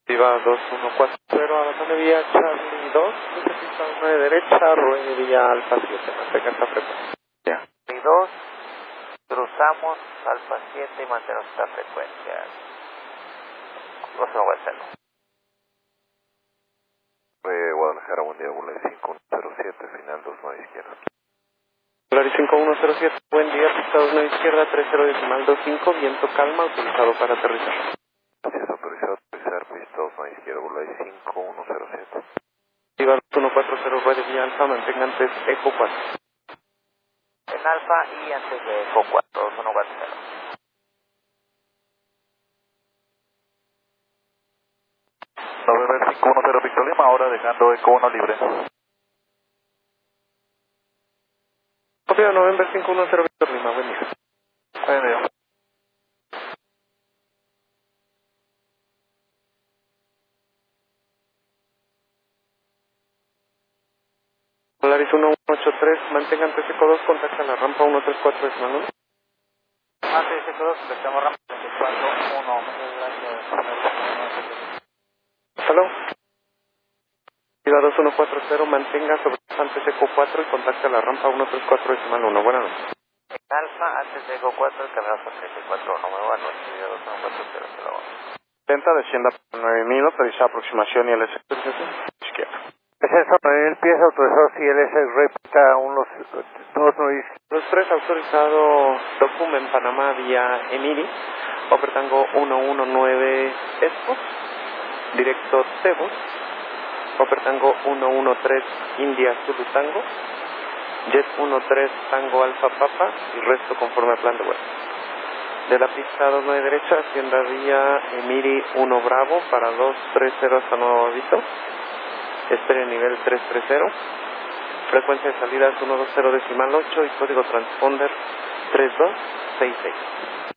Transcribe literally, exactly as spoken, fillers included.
Viva dos uno cuatro cero, abandone vía Charlie dos, pista uno de derecha, ruede vía Alfa siete, mantenga esta frecuencia. Charlie dos, cruzamos Alfa siete y mantenemos esta frecuencia. dos uno cuatro cero. Eh, Guadalajara, buen día, Bulay cinco uno cero siete, final dos nueve izquierda. Bulay cinco uno cero siete, buen día, pista dos nueve izquierda, tres cero decimal dos cinco, viento calma, autorizado para aterrizar. Gracias, autorizado a aterrizar, pista dos nueve izquierda, Bulay cinco uno cero siete. Viva dos uno cuatro cero, ruede vía Alfa, mantenga antes Eco cuatro. En Alfa y antes de Eco cuatro, dos uno cuatro cero. November cinco uno cero Víctor Lima, ahora dejando Eco uno libre. Copia November cinco uno cero Víctor Lima, buen día. Buen día. Polaris uno uno ocho tres, mantenga antes Eco dos, contacta la rampa uno tres cuatro decimal uno. Antes de Eco dos, empezamos rampa treinta y cuatro uno. Hello. Viva dos uno cuatro cero, mantenga sobre antes Eco cuatro y contacta la rampa uno tres cuatro decimal uno. Buenas noches. En Alfa, antes de Eco cuatro, caminamos por treinta y cuatro uno. Muy buenas noches, Viva dos uno cuatro cero, hasta luego. Lenta, descienda por nueve mil, autoriza aproximación y L S izquierda. Es eso, el pie es autorizado si él es el repita unos dos nueve. Los tres autorizado Document Panamá vía Emiri, Opertango uno uno nueve Expo, directo Tebus, Opertango uno uno tres India Zulu Tango, Jet uno tres Tango Alfa Papa y resto conforme a plan de vuelo. De la pista dos nueve derecha, hacienda vía Emiri uno Bravo para dos tres cero hasta nuevo aviso. Espere nivel tres tres cero. Frecuencia de salida es uno dos cero decimal ocho y código transponder tres dos seis seis.